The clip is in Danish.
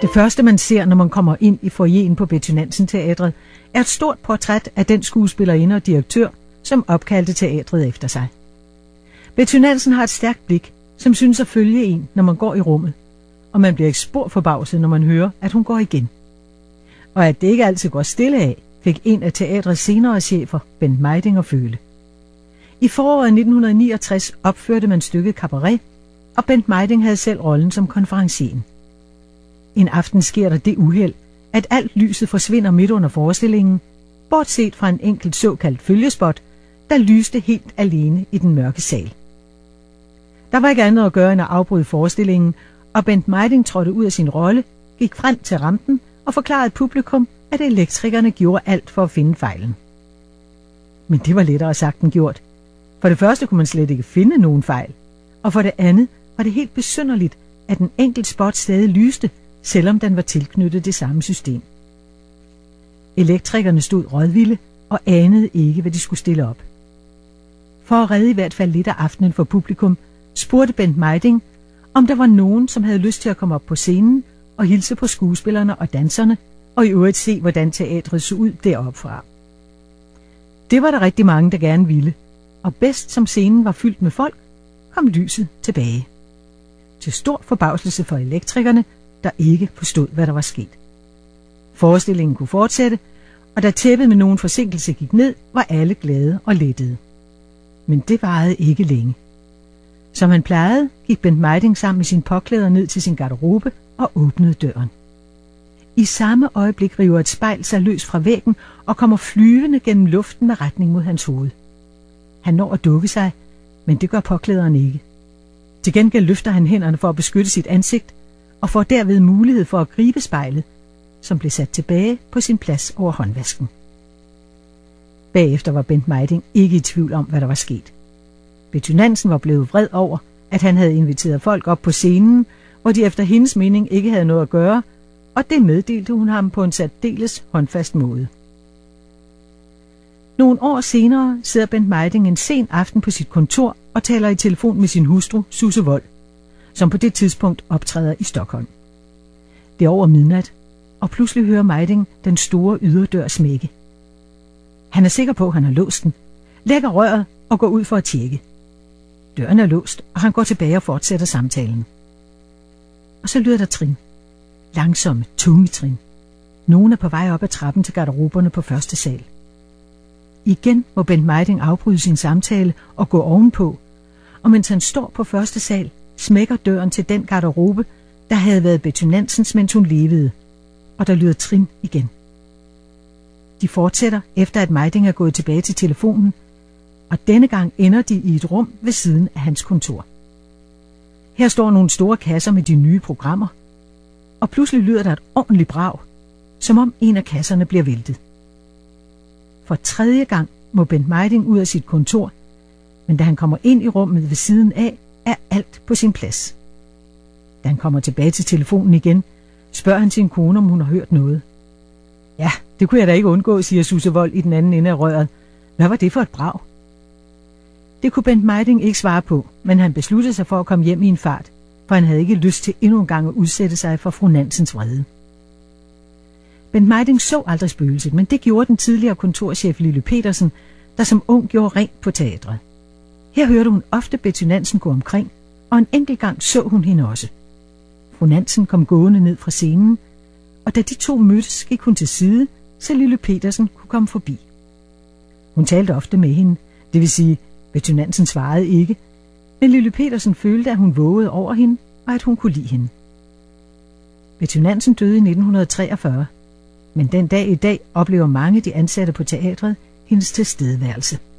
Det første, man ser, når man kommer ind i foyeren på Betty Nansen Teatret, er et stort portræt af den skuespillerinde og direktør, som opkaldte teatret efter sig. Betty Nansen har et stærkt blik, som synes at følge en, når man går i rummet, og man bliver ikke spor forbavset, når man hører, at hun går igen. Og at det ikke altid går stille af, fik en af teatrets senere chefer, Bent Mejding, at føle. I foråret 1969 opførte man stykket Cabaret, og Bent Mejding havde selv rollen som konferencieren. En aften sker der det uheld, at alt lyset forsvinder midt under forestillingen, bortset fra en enkelt såkaldt følgespot, der lyste helt alene i den mørke sal. Der var ikke andet at gøre end at afbryde forestillingen, og Bent Mejding trådte ud af sin rolle, gik frem til rampen og forklarede publikum, at elektrikerne gjorde alt for at finde fejlen. Men det var lettere sagt end gjort. For det første kunne man slet ikke finde nogen fejl, og for det andet var det helt besynderligt, at en enkelt spot stadig lyste, selvom den var tilknyttet det samme system. Elektrikerne stod rådvilde og anede ikke, hvad de skulle stille op. For at redde i hvert fald lidt af aftenen for publikum, spurgte Bent Mejding, om der var nogen, som havde lyst til at komme op på scenen og hilse på skuespillerne og danserne, og i øvrigt se, hvordan teatret så ud deroppe fra. Det var der rigtig mange, der gerne ville, og bedst som scenen var fyldt med folk, kom lyset tilbage. Til stor forbavselse for elektrikerne, der ikke forstod, hvad der var sket. Forestillingen kunne fortsætte, og da tæppet med nogen forsinkelse gik ned, var alle glade og lettede. Men det varede ikke længe. Som han plejede, gik Bent Mejding sammen med sin påklæder ned til sin garderobe og åbnede døren. I samme øjeblik river et spejl sig løs fra væggen og kommer flyvende gennem luften med retning mod hans hoved. Han når at dukke sig, men det gør påklæderen ikke. Til gengæld løfter han hænderne for at beskytte sit ansigt og får derved mulighed for at gribe spejlet, som blev sat tilbage på sin plads over håndvasken. Bagefter var Bent Mejding ikke i tvivl om, hvad der var sket. Betty Nansen var blevet vred over, at han havde inviteret folk op på scenen, hvor de efter hendes mening ikke havde noget at gøre, og det meddelte hun ham på en særdeles håndfast måde. Nogle år senere sidder Bent Mejding en sen aften på sit kontor og taler i telefon med sin hustru, Susse Wold, som på det tidspunkt optræder i Stockholm. Det er over midnat, og pludselig hører Mejding den store yderdør smække. Han er sikker på, at han har låst den, lægger røret og går ud for at tjekke. Døren er låst, og han går tilbage og fortsætter samtalen. Og så lyder der trin. Langsomme, tunge trin. Nogen er på vej op ad trappen til garderoberne på første sal. Igen må Bent Mejding afbryde sin samtale og gå ovenpå, og mens han står på første sal, smækker døren til den garderobe, der havde været Betty Nansens, mens hun levede, og der lyder trin igen. De fortsætter, efter at Mejding er gået tilbage til telefonen, og denne gang ender de i et rum ved siden af hans kontor. Her står nogle store kasser med de nye programmer, og pludselig lyder der et ordentligt brag, som om en af kasserne bliver væltet. For tredje gang må Bent Mejding ud af sit kontor, men da han kommer ind i rummet ved siden af, er alt på sin plads. Da han kommer tilbage til telefonen igen, spørger han sin kone, om hun har hørt noget. Ja, det kunne jeg da ikke undgå, siger Susse Wold i den anden ende af røret. Hvad var det for et brag? Det kunne Bent Mejding ikke svare på, men han besluttede sig for at komme hjem i en fart, for han havde ikke lyst til endnu en gang at udsætte sig for fru Nansens vrede. Bent Mejding så aldrig spøgelset, men det gjorde den tidligere kontorchef Lilly Petersen, der som ung gjorde rent på teatret. Her hørte hun ofte Betty Nansen gå omkring, og en enkelt gang så hun hende også. Fru Nansen kom gående ned fra scenen, og da de to mødtes, gik hun til side, så Lilly Petersen kunne komme forbi. Hun talte ofte med hende, det vil sige, Betty Nansen svarede ikke, men Lilly Petersen følte, at hun vågede over hende, og at hun kunne lide hende. Betty Nansen døde i 1943, men den dag i dag oplever mange de ansatte på teatret hendes tilstedeværelse.